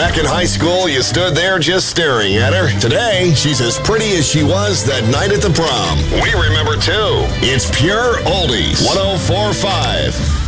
Back in high school, you stood there just staring at her. Today, she's as pretty as she was that night at the prom. We remember too. It's Pure Oldies 104.5.